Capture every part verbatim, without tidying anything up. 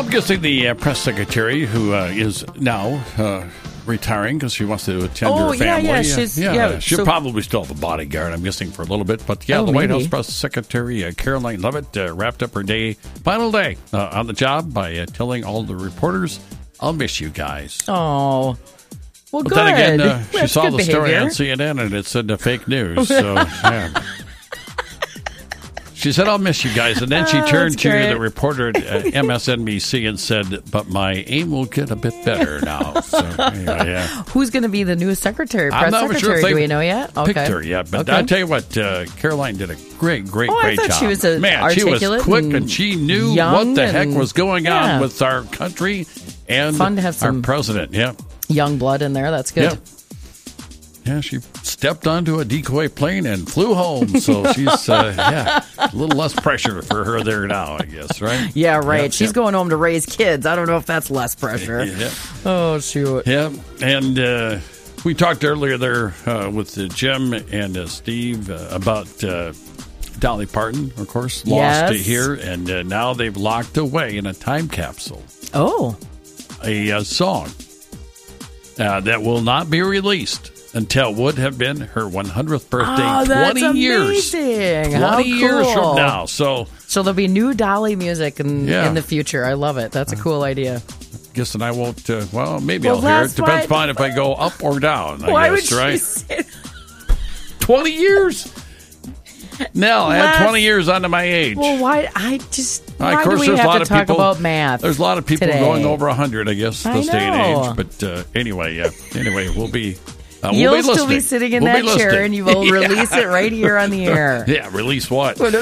I'm guessing the uh, press secretary who uh, is now uh, retiring because she wants to attend oh, her family. Yeah, yeah, she's, yeah, yeah, she'll so, probably still have a bodyguard, I'm guessing, for a little bit. But yeah, oh, the White maybe. House press secretary, uh, Caroline Leavitt, uh, wrapped up her day, final day uh, on the job by uh, telling all the reporters, I'll miss you guys. Oh, well, but good. then again, uh, she That's saw good the behavior. story on C N N and it said uh, fake news. So, yeah. She said, I'll miss you guys. And then she oh, turned to great. the reporter at M S N B C and said, but my aim will get a bit better now. So, anyway, yeah. Who's going to be the new secretary, press I'm not secretary? sure if Do we know yet? Okay. Picked her yet. But okay. I'll tell you what, uh, Caroline did a great, great, oh, great I thought job. She was a Man, she was quick and, and she knew what the heck and, was going yeah. on with our country and Fun to have some our president. Yeah. Young blood in there. That's good. Yeah. Yeah, she stepped onto a decoy plane and flew home. So she's, uh, yeah, a little less pressure for her there now, I guess, right? Yeah, right. Yep, she's yep. going home to raise kids. I don't know if that's less pressure. Yeah. Oh, shoot. Yeah, and uh, we talked earlier there uh, with uh, Jim and uh, Steve uh, about uh, Dolly Parton, of course, lost yes. to here, and uh, now they've locked away in a time capsule Oh. a uh, song uh, that will not be released until would have been her one hundredth birthday oh, that's twenty years. amazing. twenty How years cool. from now. So, so there'll be new Dolly music in, Yeah. in the future. I love it. That's a cool idea. guess and I won't, uh, well, maybe Well, I'll hear it. that's Depends why- upon if I go up or down, I Why guess, would right? she say twenty years? Now, Last- add twenty years onto my age. Well, why? I just. Uh, Why of course, do we there's have a lot to of talk people, about math? There's a lot of people today? going over one hundred, I guess, I this day and know. age. But uh, anyway, yeah. Anyway, we'll be. Uh, we'll You'll be still listening. be sitting in We'll that be chair, listening. and you will Yeah. release it right here on the air. Yeah, release what? Not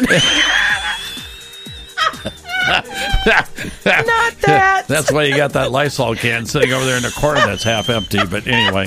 that. That's why you got that Lysol can sitting over there in the corner that's half empty. But anyway.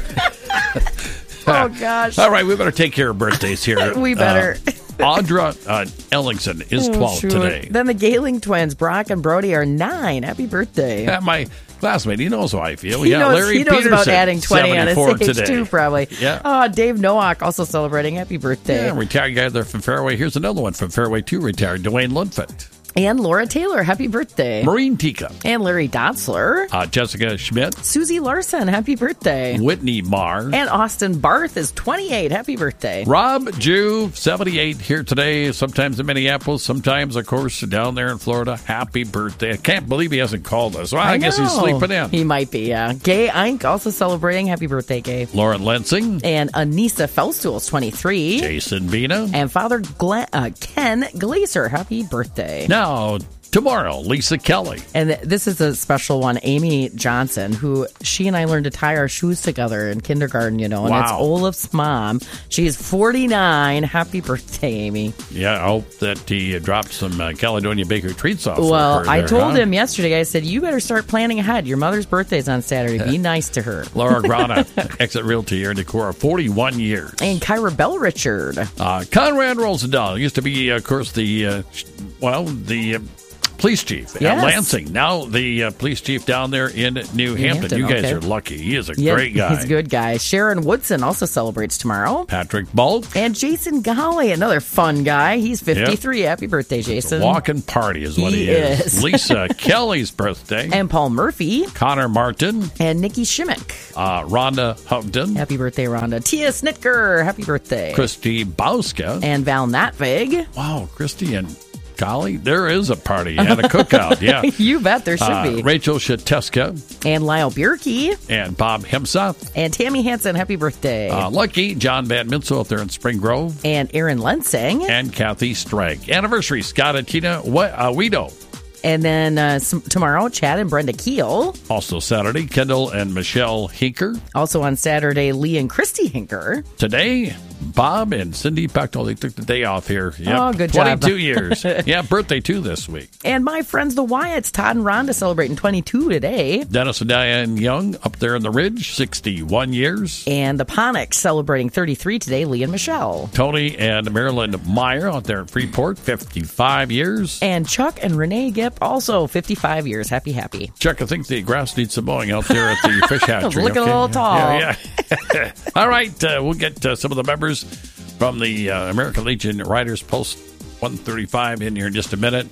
Oh, gosh. All right, we better take care of birthdays here. We better. Uh, Audra uh, Ellingson is twelve Oh, shoot. today. Then the Gayling twins, Brock and Brody, are nine. Happy birthday. Yeah, my classmate, he knows how I feel. He yeah, knows, Larry he knows Peterson, about adding twenty on his seventy-four age, today. too, probably. Yeah. Oh, Dave Nowak also celebrating. Happy birthday. Yeah, retired guy there from Fairway. Here's another one from Fairway two, retired. Dwayne Lundfeld. And Laura Taylor, happy birthday. Maureen Tika. And Larry Dotzler. Uh, Jessica Schmidt. Susie Larson, happy birthday. Whitney Marr. And Austin Barth is twenty-eight. Happy birthday. Rob Jew, seventy-eight, here today, sometimes in Minneapolis, sometimes, of course, down there in Florida. Happy birthday. I can't believe he hasn't called us. Well, I, I guess he's know. sleeping in. He might be, yeah. Gay Eink also celebrating. Happy birthday, Gay. Lauren Lensing. And Anissa Felstuhl is twenty-three. Jason Vina. And Father Glenn, uh, Ken Glaser, happy birthday. Now, tomorrow, Lisa Kelly. And th- this is a special one, Amy Johnson, who she and I learned to tie our shoes together in kindergarten, you know, and Wow. it's Olaf's mom. She's forty-nine. Happy birthday, Amy. Yeah, I hope that he uh, dropped some uh, Caledonia Baker treats off. Well, for her I there, told huh? him yesterday, I said, you better start planning ahead. Your mother's birthday's on Saturday. Be nice to her. Laura Grana, Exit Realty here in Decorah, forty-one years. And Kyra Bell Richard. Uh, Conrad Rosendahl used to be, of course, the, uh, well, the uh, police chief Yes. at Lansing. Now the uh, police chief down there in New Hampton. Hampton, You guys okay. are lucky. He is a Yeah, great guy. He's a good guy. Sharon Woodson also celebrates tomorrow. Patrick Bulk. And Jason Golly, another fun guy. He's fifty-three. Happy birthday, Jason. Walking party is what he, He is. is. Lisa Kelly's birthday. And Paul Murphy. Connor Martin. And Nikki Shimmick. Uh, Rhonda Houghton. Happy birthday, Rhonda. Tia Snitker. Happy birthday. Christy Bauska. And Val Natvig. Wow, Christy and golly, there is a party and a cookout. Yeah. You bet there should Uh, be. Rachel Shateska. And Lyle Bierke. And Bob Hemsa. And Tammy Hansen. Happy birthday. Uh, Lucky, John Van Minso out there in Spring Grove. And Aaron Lensing. And Kathy Strag. Anniversary, Scott and Tina we- uh, Weedo. And then uh, some, tomorrow, Chad and Brenda Keel. Also Saturday, Kendall and Michelle Hinker. Also on Saturday, Lee and Christy Hinker. Today, Bob and Cindy Pechtel. They took the day off here. Yep. Oh, good job. twenty-two years. Yeah, birthday too this week. And my friends, the Wyatts, Todd and Rhonda, celebrating twenty-two today. Dennis and Diane Young up there in the Ridge, sixty-one years. And the Ponics celebrating thirty-three today, Lee and Michelle. Tony and Marilyn Meyer out there in Freeport, fifty-five years. And Chuck and Renee Gipp, also fifty-five years. Happy, happy. Chuck, I think the grass needs some mowing out there at the fish hatchery. Looking okay? a little tall. Yeah, yeah. All right, uh, we'll get uh, some of the members from the uh, American Legion Riders Post one thirty-five in here in just a minute.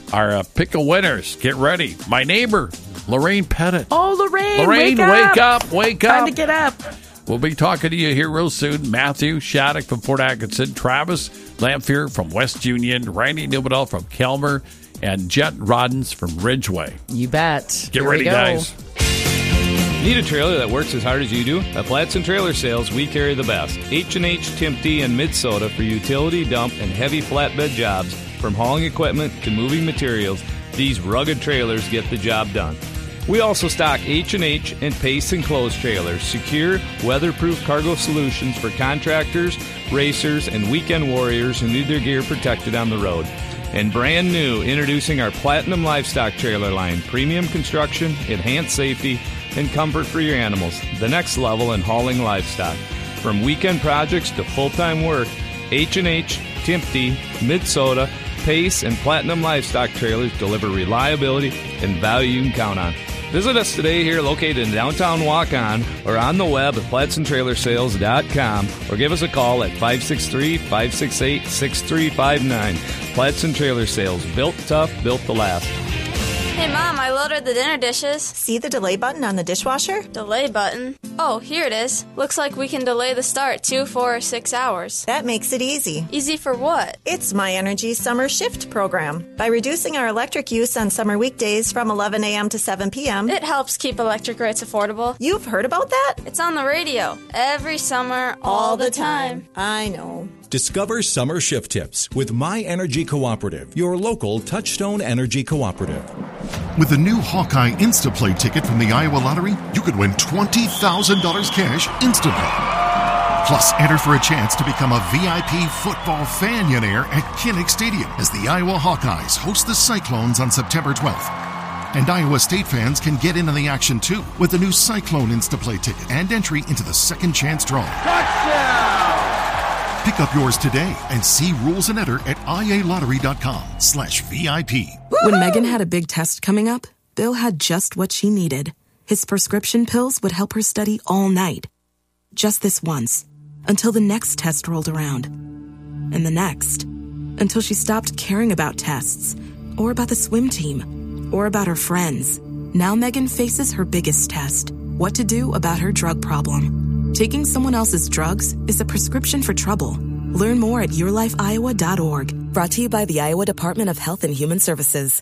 our uh, pick a winners. Get ready. My neighbor, Lorraine Pettit. Oh, Lorraine, Lorraine, wake wake up. up, wake up. Time to get up. We'll be talking to you here real soon. Matthew Shattuck from Port Atkinson, Travis Lamphere from West Union, Randy Newbadell from Kelmer, and Jet Roddens from Ridgeway. You bet. Get Here ready, we go. guys. Need a trailer that works as hard as you do? At Flatson Trailer Sales, we carry the best. H and H, Timpty, and Mid-Soda for utility, dump, and heavy flatbed jobs. From hauling equipment to moving materials, these rugged trailers get the job done. We also stock H and H and Pace Enclosed trailers, secure, weatherproof cargo solutions for contractors, racers, and weekend warriors who need their gear protected on the road. And brand new, introducing our Platinum Livestock trailer line, premium construction, enhanced safety, and comfort for your animals. The next level in hauling livestock. From weekend projects to full-time work, H and H, Timpty, Mid-Soda, Pace, and Platinum Livestock trailers deliver reliability and value you can count on. Visit us today here located in downtown Waukon or on the web at Flatson Trailer Sales dot com or give us a call at five six three, five six eight, six three five nine. Flatson Trailer Sales, built tough, built to last. Hey, Mom, I loaded the dinner dishes. See the delay button on the dishwasher? Delay button? Oh, here it is. Looks like we can delay the start two, four, or six hours. That makes it easy. Easy for what? It's My Energy Summer Shift program. By reducing our electric use on summer weekdays from eleven a.m. to seven p.m., It helps keep electric rates affordable. You've heard about that? It's on the radio. Every summer, all the time. I know. Discover summer shift tips with My Energy Cooperative, your local Touchstone Energy Cooperative. With the new Hawkeye Instaplay ticket from the Iowa Lottery, you could win twenty thousand dollars cash instantly. Plus, enter for a chance to become a V I P football fanionaire at Kinnick Stadium as the Iowa Hawkeyes host the Cyclones on September twelfth. And Iowa State fans can get in on the action too with the new Cyclone Instaplay ticket and entry into the second chance draw. Touchdown! Pick up yours today and see rules and enter at ialottery.com slash VIP. When Megan had a big test coming up, Bill had just what she needed. His prescription pills would help her study all night. Just this once, until the next test rolled around. And the next, until she stopped caring about tests, or about the swim team, or about her friends. Now Megan faces her biggest test, what to do about her drug problem. Taking someone else's drugs is a prescription for trouble. Learn more at your life iowa dot org. Brought to you by the Iowa Department of Health and Human Services.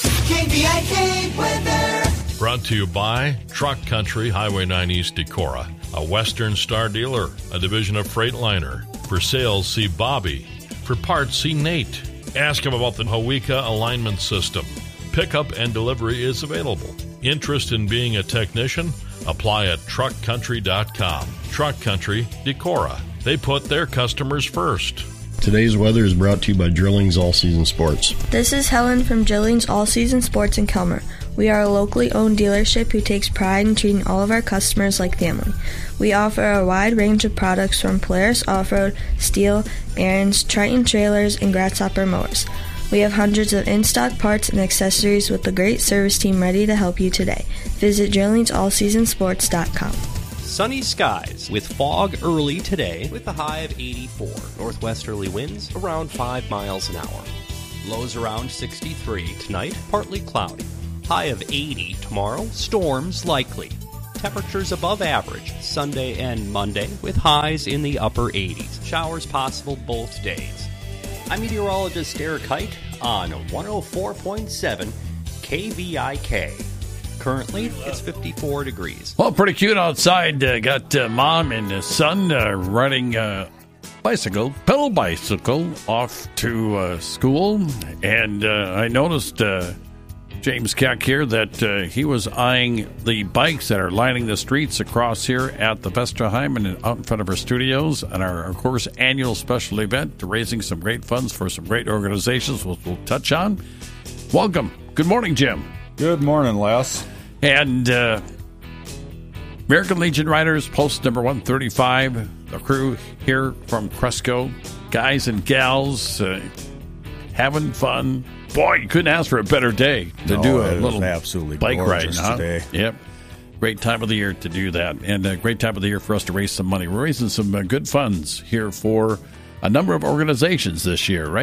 K V I K weather. Brought to you by Truck Country, Highway nine East Decorah, a Western Star dealer, a division of Freightliner. For sales, see Bobby. For parts, see Nate. Ask him about the Hawika alignment system. Pickup and delivery is available. Interest in being a technician? Apply at truck country dot com. Truck Country, Decorah. They put their customers first. Today's weather is brought to you by Drillings All Season Sports. This is Helen from Drillings All Season Sports in Kelmer. We are a locally owned dealership who takes pride in treating all of our customers like family. We offer a wide range of products from Polaris Off-Road, Steel, Aaron's, Triton trailers, and Grasshopper mowers. We have hundreds of in-stock parts and accessories with a great service team ready to help you today. Visit drillings all season sports dot com. Sunny skies with fog early today with a high of eighty-four. Northwesterly winds around five miles an hour. Lows around sixty-three. Tonight, partly cloudy. High of eighty tomorrow. Storms likely. Temperatures above average Sunday and Monday with highs in the upper eighties. Showers possible both days. I'm meteorologist Eric Height on one oh four point seven K V I K. Currently, it's fifty-four degrees. Well, pretty cute outside. Uh, got uh, mom and uh, son uh, riding uh, bicycle, pedal bicycle, off to uh, school. And uh, I noticed uh, James Keck here that uh, he was eyeing the bikes that are lining the streets across here at the Vestra Hyman and out in front of our studios and our, of course, annual special event, raising some great funds for some great organizations, which we'll touch on. Welcome. Good morning, Jim. Good morning, Les. And uh, American Legion Riders, post number one thirty-five, the crew here from Cresco, guys and gals, uh, having fun. Boy, you couldn't ask for a better day to no, do a it little absolutely bike ride. Huh? Today. Yep. Great time of the year to do that. And a great time of the year for us to raise some money. We're raising some uh, good funds here for a number of organizations this year, right?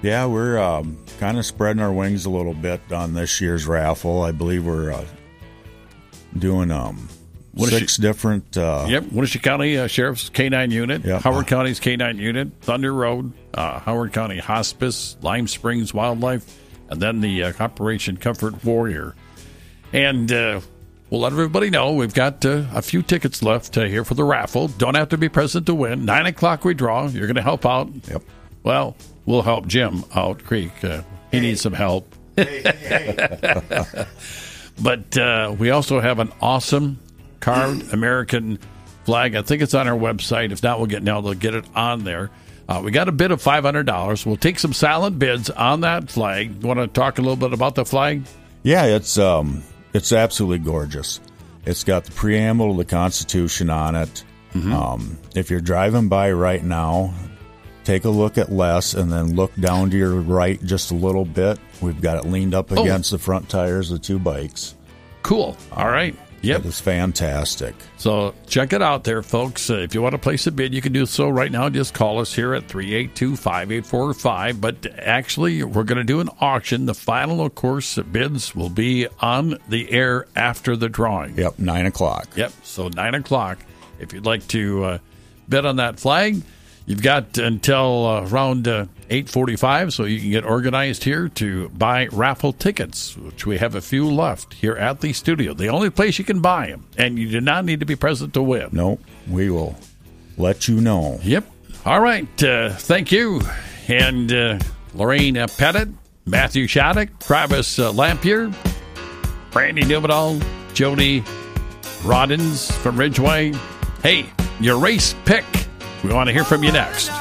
Yeah, we're um, kind of spreading our wings a little bit on this year's raffle. I believe we're uh, doing um, six different... Uh, yep, Winnebago County uh, Sheriff's K nine unit, yep. Howard County's K nine unit, Thunder Road, uh, Howard County Hospice, Lime Springs Wildlife, and then the uh, Operation Comfort Warrior. And uh, we'll let everybody know we've got uh, a few tickets left uh, here for the raffle. Don't have to be present to win. Nine o'clock we draw. You're going to help out. Yep. Well, we'll help Jim out, Creek. Uh, he hey. needs some help. Hey, hey. But uh, we also have an awesome carved American flag. I think it's on our website. If not, we'll get now. They'll get it on there. Uh, we got a bid of five hundred dollars. We'll take some silent bids on that flag. You want to talk a little bit about the flag? Yeah, it's um, it's absolutely gorgeous. It's got the preamble to the Constitution on it. Mm-hmm. Um, if you're driving by right now, take a look at Les and then look down to your right just a little bit. We've got it leaned up Oh. against the front tires of two bikes. Cool. All right. Yep. It's fantastic. So check it out there, folks. Uh, if you want to place a bid, you can do so right now. Just call us here at three eight two, five eight four five. But actually, we're going to do an auction. The final, of course, bids will be on the air after the drawing. Yep, nine o'clock. Yep, so nine o'clock. If you'd like to uh, bid on that flag, you've got until uh, around uh, eight forty-five, so you can get organized here to buy raffle tickets, which we have a few left here at the studio. The only place you can buy them, and you do not need to be present to win. No, we will let you know. Yep. All right. Uh, thank you. And uh, Lorraine uh, Pettit, Matthew Shattuck, Travis uh, Lampier, Brandy Newman, Jody Roddins from Ridgeway. Hey, your race pick. We want to hear from you next.